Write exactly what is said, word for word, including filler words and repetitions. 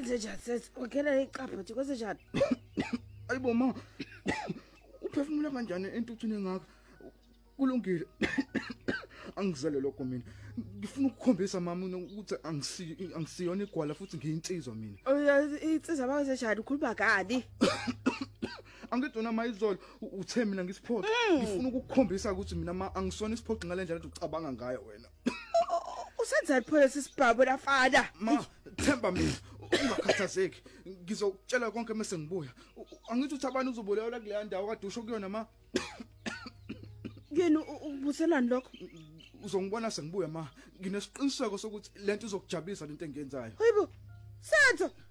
Wenze njani sethi? Wakhela iqapha nje kwenze njani? Ayibo ma. Uphefumula kanjani entuthini ngakho? Kulungile. Angizele lokho mina. Ngifuna ukukhombisa mama ukuthi angisi angisiyona igwala futhi ngiyinsizwa mina. Insizwa bakwenze njani ukhuluma ngani? Angidona mayizolo uthe mina ngisiphoqa. Ngifuna ukukukhombisa ukuthi mina ma angisona isiphoqi ngalendlela ukuthi ucabanga ngayo wena. Usenza ipholisi sibhabo lafana. Ma, themba mina, ungakhathazeki. Ngizokutshela konke mase ngibuya. Angithi uthi abantu uzobolewa kule ndawo kade usho kuyona ma. Yini ubuselani lokho? Uzongibona sengibuya ma. Nginesiqiniseko sokuthi lento izokujabulisa lento engiyenzayo. Hayibo. Senzo.